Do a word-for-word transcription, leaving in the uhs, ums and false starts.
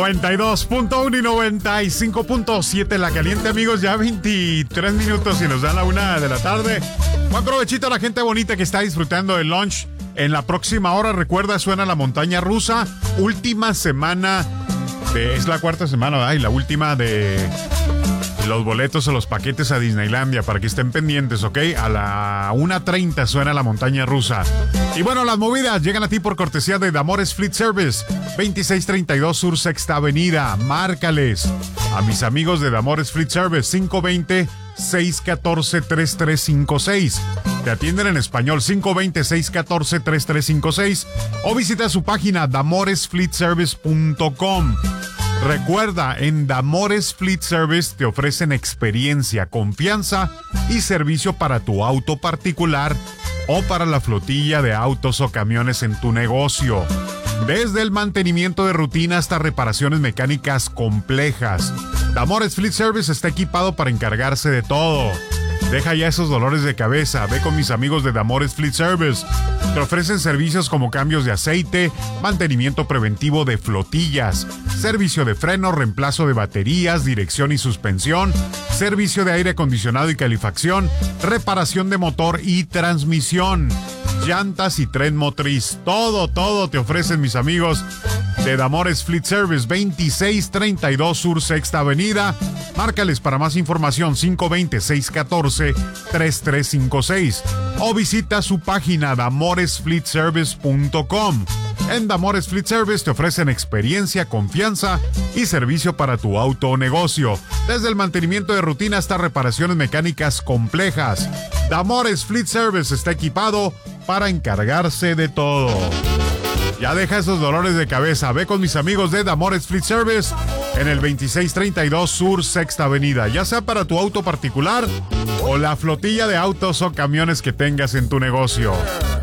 noventa y dos punto uno y noventa y cinco punto siete La Caliente, amigos. Ya veintitrés minutos y nos dan la una de la tarde. Buen provechito a la gente bonita que está disfrutando del lunch. En la próxima hora, recuerda, suena la montaña rusa. Última semana de, es la cuarta semana, ¿verdad? Y la última de los boletos o los paquetes a Disneylandia, para que estén pendientes, ¿ok? A la una treinta suena la montaña rusa. Y bueno, las movidas llegan a ti por cortesía de Damores Fleet Service, veintiséis treinta y dos Sur Sexta Avenida. Márcales a mis amigos de Damores Fleet Service, cinco dos cero, seis uno cuatro, tres tres cinco seis. Te atienden en español, cinco dos cero, seis uno cuatro, tres tres cinco seis, o visita su página damores fleet service punto com. Recuerda, en Damores Fleet Service te ofrecen experiencia, confianza y servicio para tu auto particular o para la flotilla de autos o camiones en tu negocio. Desde el mantenimiento de rutina hasta reparaciones mecánicas complejas, Damores Fleet Service está equipado para encargarse de todo. Deja ya esos dolores de cabeza, ve con mis amigos de Damores Fleet Service. Te ofrecen servicios como cambios de aceite, mantenimiento preventivo de flotillas, servicio de freno, reemplazo de baterías, dirección y suspensión, servicio de aire acondicionado y calefacción, reparación de motor y transmisión, llantas y tren motriz. Todo, todo te ofrecen mis amigos de Damores Fleet Service, veintiséis treinta y dos Sur Sexta Avenida. Márcales para más información, cinco dos cero, seis uno cuatro, tres tres cinco seis, o visita su página damores fleet service punto com. En Damores Fleet Service te ofrecen experiencia, confianza y servicio para tu auto o negocio, desde el mantenimiento de rutina hasta reparaciones mecánicas complejas. Damores Fleet Service está equipado para encargarse de todo. Ya deja esos dolores de cabeza, ve con mis amigos de Damores Fleet Service en el veintiséis treinta y dos Sur Sexta Avenida, ya sea para tu auto particular o la flotilla de autos o camiones que tengas en tu negocio.